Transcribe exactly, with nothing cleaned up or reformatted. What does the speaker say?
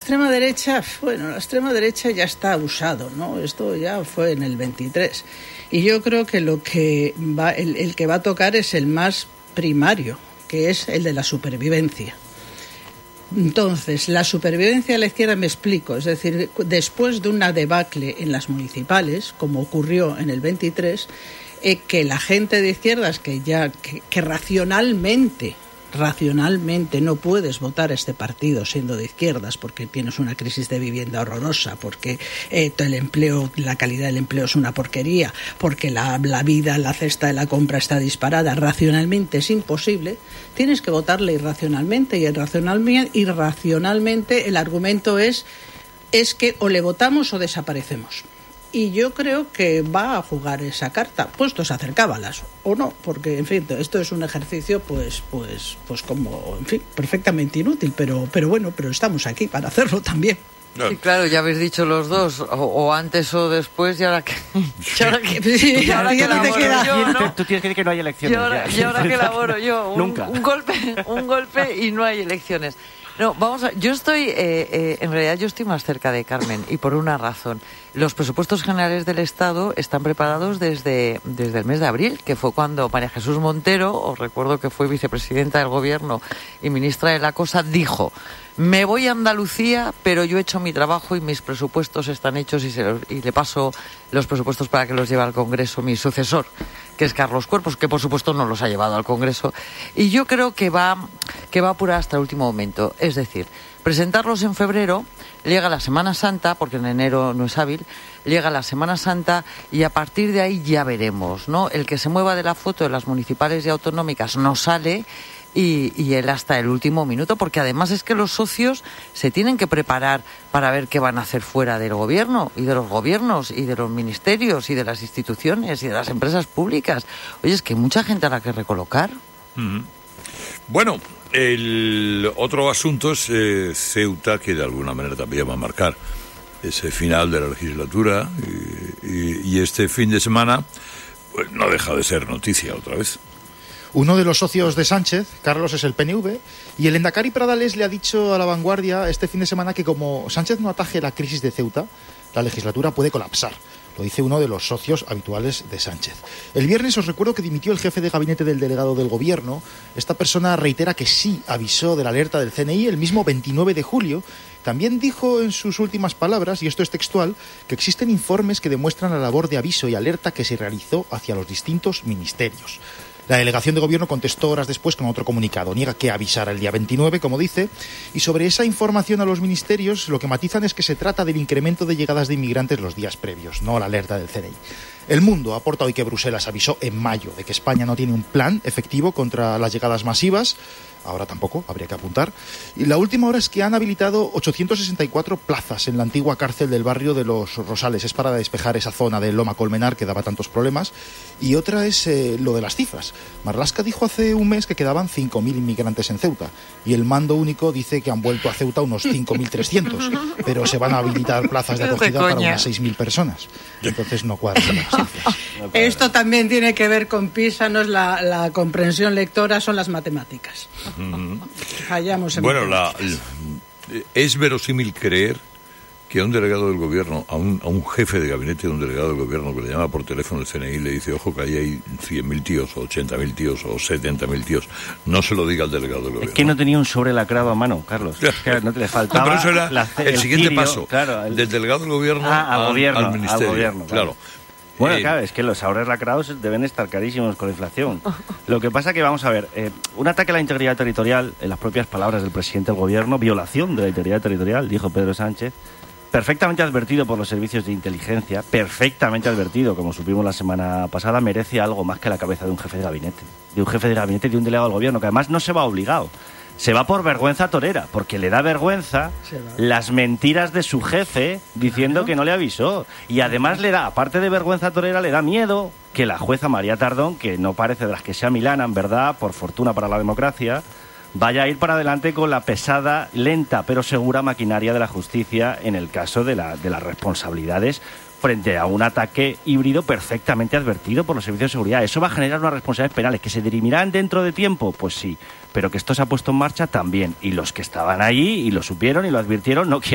extrema derecha, bueno, la extrema derecha ya está usado, ¿no? Esto ya fue en el veintitrés. Y yo creo que lo que va, el, el que va a tocar es el más primario, que es el de la supervivencia. Entonces, la supervivencia de la izquierda, me explico, es decir, después de una debacle en las municipales, como ocurrió en el veintitrés, eh, que la gente de izquierdas que ya, que, que racionalmente, racionalmente no puedes votar a este partido siendo de izquierdas porque tienes una crisis de vivienda horrorosa, porque eh, el empleo, la calidad del empleo es una porquería, porque la, la vida, la cesta de la compra está disparada, racionalmente es imposible, tienes que votarle irracionalmente, y irracionalmente, irracionalmente el argumento es, es que o le votamos o desaparecemos. Y yo creo que va a jugar esa carta, puestos a hacer cábalas, o no, porque, en fin, esto es un ejercicio, pues, pues, pues como, en fin, perfectamente inútil, pero, pero bueno, pero estamos aquí para hacerlo también. Sí, claro, ya habéis dicho los dos, o, o antes o después, y ahora que... Y ahora que, sí, y ahora que laboro yo, ¿no? Tú tienes que decir que no hay elecciones. Y ahora, y ahora que laboro yo, un, Nunca. un golpe, un golpe y no hay elecciones. No, vamos a... Yo estoy, eh, eh, en realidad yo estoy más cerca de Carmen, y por una razón. Los presupuestos generales del Estado están preparados desde, desde el mes de abril, que fue cuando María Jesús Montero, os recuerdo que fue vicepresidenta del Gobierno y ministra de la Cosa, dijo: me voy a Andalucía, pero yo he hecho mi trabajo y mis presupuestos están hechos, y, se los, y le paso los presupuestos para que los lleve al Congreso mi sucesor, que es Carlos Cuerpos, que por supuesto no los ha llevado al Congreso. Y yo creo que va, que va a apurar hasta el último momento. Es decir, presentarlos en febrero, llega la Semana Santa, porque en enero no es hábil, llega la Semana Santa, y a partir de ahí ya veremos, ¿no? El que se mueva de la foto de las municipales y autonómicas no sale, y, y él hasta el último minuto, porque además es que los socios se tienen que preparar para ver qué van a hacer fuera del gobierno, y de los gobiernos, y de los ministerios, y de las instituciones, y de las empresas públicas. Oye, es que hay mucha gente a la que recolocar. Mm-hmm. Bueno, el otro asunto es eh, Ceuta, que de alguna manera también va a marcar ese final de la legislatura, y, y, y este fin de semana pues no deja de ser noticia otra vez. Uno de los socios de Sánchez, Carlos, es el P N V, y el Endacari Pradales le ha dicho a La Vanguardia este fin de semana que como Sánchez no ataje la crisis de Ceuta, la legislatura puede colapsar. Lo dice uno de los socios habituales de Sánchez. El viernes os recuerdo que dimitió el jefe de gabinete del delegado del Gobierno. Esta persona reitera que sí avisó de la alerta del C N I el mismo veintinueve de julio. También dijo en sus últimas palabras, y esto es textual, que existen informes que demuestran la labor de aviso y alerta que se realizó hacia los distintos ministerios. La delegación de gobierno contestó horas después con otro comunicado. Niega que avisara el día veintinueve, como dice, y sobre esa información a los ministerios lo que matizan es que se trata del incremento de llegadas de inmigrantes los días previos, no la alerta del C N I. El Mundo aporta hoy que Bruselas avisó en mayo de que España no tiene un plan efectivo contra las llegadas masivas. Ahora tampoco, habría que apuntar. Y la última hora es que han habilitado ochocientas sesenta y cuatro plazas en la antigua cárcel del barrio de Los Rosales. Es para despejar esa zona de Loma Colmenar que daba tantos problemas. Y otra es eh, lo de las cifras. Marlaska dijo hace un mes que quedaban cinco mil inmigrantes en Ceuta. Y el mando único dice que han vuelto a Ceuta unos cinco mil trescientos. Pero se van a habilitar plazas de acogida para unas seis mil personas. Entonces no cuadran las cifras. No Esto también tiene que ver con PISA, no es la, la comprensión lectora, son las matemáticas. Mm-hmm. Fallamos en bueno, la, es verosímil creer que a un delegado del gobierno, a un, a un jefe de gabinete de un delegado del gobierno que le llama por teléfono el C N I y le dice, ojo, que ahí hay cien mil tíos, o ochenta mil tíos, o setenta mil tíos, no se lo diga al delegado del gobierno. Es que no tenía un sobre lacrado a mano, Carlos. Es que no te le faltaba. No, pero eso era la, el, el siguiente cirio, paso, claro, el, del delegado del gobierno, ah, al, gobierno, al ministerio. Al gobierno, claro. claro. Bueno, eh, claro, es que los ahorros lacrados deben estar carísimos con la inflación. Lo que pasa que, vamos a ver, eh, un ataque a la integridad territorial, en las propias palabras del presidente del gobierno, violación de la integridad territorial, dijo Pedro Sánchez, perfectamente advertido por los servicios de inteligencia, perfectamente advertido, como supimos la semana pasada, merece algo más que la cabeza de un jefe de gabinete. De un jefe de gabinete y de un delegado del gobierno, que además no se va obligado. Se va por vergüenza torera, porque le da vergüenza las mentiras de su jefe diciendo claro. que no le avisó. Y además le da, aparte de vergüenza torera, le da miedo que la jueza María Tardón, que no parece de las que se amilanan, ¿verdad?, por fortuna para la democracia, vaya a ir para adelante con la pesada, lenta pero segura maquinaria de la justicia en el caso de, la, de las responsabilidades frente a un ataque híbrido perfectamente advertido por los servicios de seguridad. Eso va a generar unas responsabilidades penales que se dirimirán dentro de tiempo, pues sí, pero que esto se ha puesto en marcha también. Y los que estaban allí y lo supieron y lo advirtieron no quieren